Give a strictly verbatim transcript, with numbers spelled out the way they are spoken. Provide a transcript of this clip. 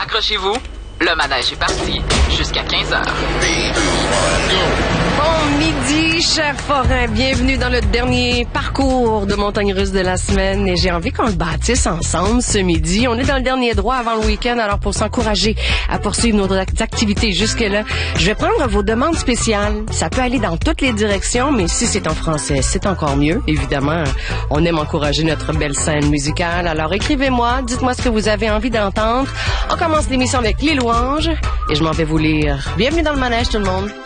accrochez-vous, le manège est parti jusqu'à quinze heures. Bon midi, cher forain. Bienvenue dans le dernier parcours de montagne russe de la semaine. Et j'ai envie qu'on le bâtisse ensemble ce midi. On est dans le dernier droit avant le week-end. Alors, pour s'encourager à poursuivre nos activités jusque-là, je vais prendre vos demandes spéciales. Ça peut aller dans toutes les directions, mais si c'est en français, c'est encore mieux. Évidemment, on aime encourager notre belle scène musicale. Alors, écrivez-moi, dites-moi ce que vous avez envie d'entendre. On commence l'émission avec les louanges et je m'en vais vous lire. Bienvenue dans le manège, tout le monde.